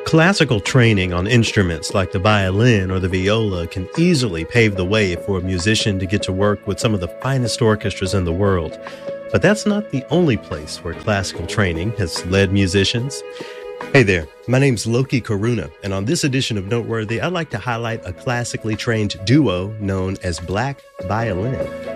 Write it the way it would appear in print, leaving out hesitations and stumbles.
Classical training on instruments like the violin or the viola can easily pave the way for a musician to get to work with some of the finest orchestras in the world. But that's not the only place where classical training has led musicians. Hey there, my name's Loki Karuna, and on this edition of Noteworthy, I'd like to highlight a classically trained duo known as Black Violin.